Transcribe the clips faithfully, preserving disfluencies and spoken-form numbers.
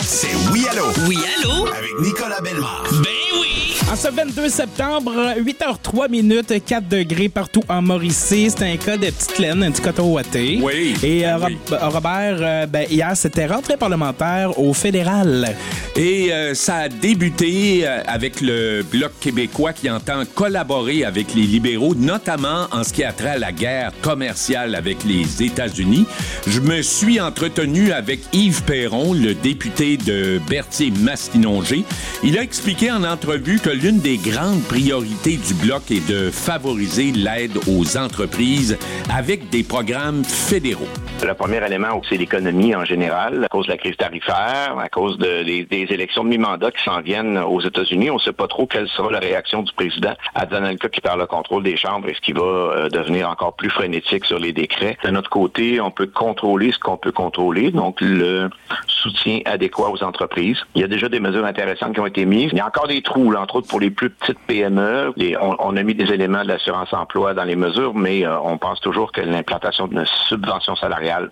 C'est Oui Allô. Oui Allô. Avec Nicolas Bellemare. Ben oui. En ce vingt-deux septembre, huit heures trois minutes, quatre degrés partout en Mauricie. C'est un cas de petite laine, un petit coton ouaté. Oui. Et euh, oui. Rob- Robert, euh, ben, hier, c'était rentrée parlementaire au fédéral. Et euh, ça a débuté euh, avec le Bloc québécois qui entend collaborer avec les libéraux, notamment en ce qui a trait à la guerre commerciale avec les États-Unis. Je me suis entretenu avec Yves Perron, le député de Berthier-Masquinongé. Il a expliqué en entrevue que l'une des grandes priorités du Bloc est de favoriser l'aide aux entreprises avec des programmes fédéraux. Le premier élément, c'est l'économie en général, à cause de la crise tarifaire, à cause de, des, des élections de mi-mandat qui s'en viennent aux États-Unis. On ne sait pas trop quelle sera la réaction du président à Donald Trump qui perd le contrôle des chambres. Est-ce qu'il va euh, devenir encore plus frénétique sur les décrets? De notre côté, on peut contrôler ce qu'on peut contrôler, donc le soutien adéquat aux entreprises. Il y a déjà des mesures intéressantes qui ont été mises. Il y a encore des trous, là, entre autres pour les plus petites P M E. Les, on, on a mis des éléments de l'assurance-emploi dans les mesures, mais euh, on pense toujours que l'implantation d'une subvention salariale.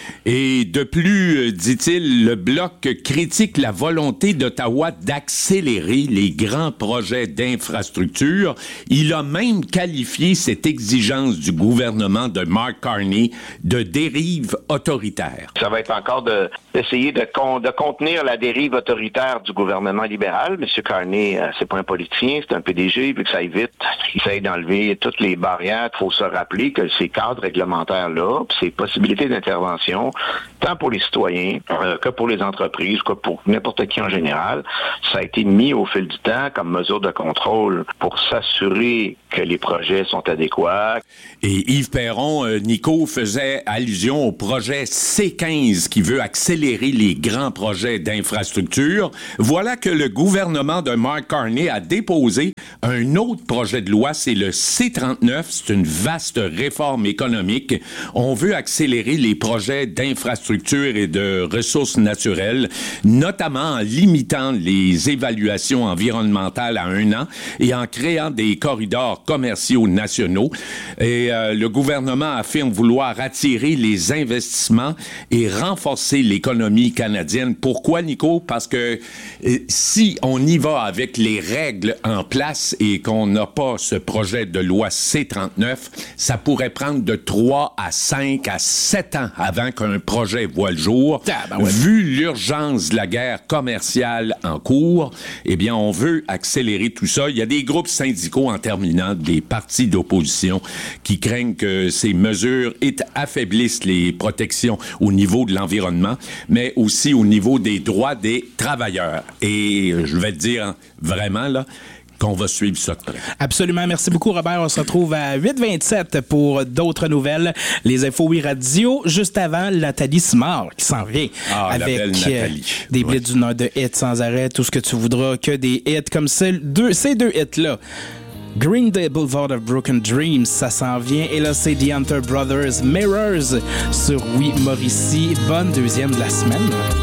Et de plus, dit-il, le Bloc critique la volonté d'Ottawa d'accélérer les grands projets d'infrastructure. Il a même qualifié cette exigence du gouvernement de Mark Carney de dérive autoritaire. Ça va être encore de, d'essayer de, con, de contenir la dérive autoritaire du gouvernement libéral. M. Carney, euh, c'est pas un politicien, c'est un P D G, vu que ça aille vite, il essaie d'enlever toutes les barrières. Il faut se rappeler que ces cadres réglementaires-là, ces possibilités d'intervention, tant pour les citoyens euh, que pour les entreprises, que pour n'importe qui en général, ça a été mis au fil du temps comme mesure de contrôle pour s'assurer que les projets sont adéquats. Et Yves Perron, euh, Nico, faisait allusion au projet C quinze qui veut accélérer les grands projets d'infrastructure. Voilà que le gouvernement de Mark Carney a déposé un autre projet de loi, c'est le C trente-neuf. C'est une vaste réforme économique. On veut accélérer les projets d'infrastructures et de ressources naturelles, notamment en limitant les évaluations environnementales à un an et en créant des corridors commerciaux nationaux. Et euh, le gouvernement affirme vouloir attirer les investissements et renforcer l'économie canadienne. Pourquoi, Nico? Parce que euh, si on y va avec les règles en place et qu'on n'a pas ce projet de loi C trente-neuf, ça pourrait prendre de trois à cinq à sept ans avant qu'un projet voit le jour. Ah, ben ouais. Vu l'urgence de la guerre commerciale en cours, eh bien, on veut accélérer tout ça. Il y a des groupes syndicaux, en terminant, des partis d'opposition qui craignent que ces mesures affaiblissent les protections au niveau de l'environnement, mais aussi au niveau des droits des travailleurs. Et je vais te dire, vraiment, là, qu'on va suivre ça de près. Absolument. Merci beaucoup, Robert. On se retrouve à huit vingt-sept pour d'autres nouvelles. Les Infos Oui Radio. Juste avant, Nathalie Simard qui s'en vient. Ah, avec la belle Nathalie. Euh, des blitz du Nord de hits sans arrêt, tout ce que tu voudras, que des hits comme ces deux, ces deux hits-là. Green Day Boulevard of Broken Dreams, ça s'en vient. Et là, c'est The Hunter Brothers Mirrors sur Oui Mauricie. Bonne deuxième de la semaine.